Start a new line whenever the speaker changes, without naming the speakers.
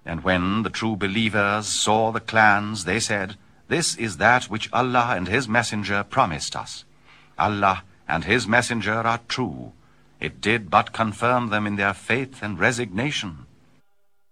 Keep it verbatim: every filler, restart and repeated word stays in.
And when the true believers saw the clans, they said, "This is that which Allah and his messenger promised us. Allah and his messenger are true. It did but confirm them in their faith and resignation."